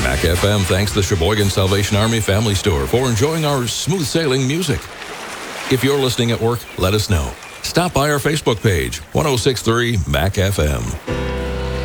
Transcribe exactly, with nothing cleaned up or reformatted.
Mac F M thanks the Sheboygan Salvation Army Family Store for enjoying our smooth sailing music. If you're listening at work, let us know. Stop by our Facebook page, one oh six point three Mac F M.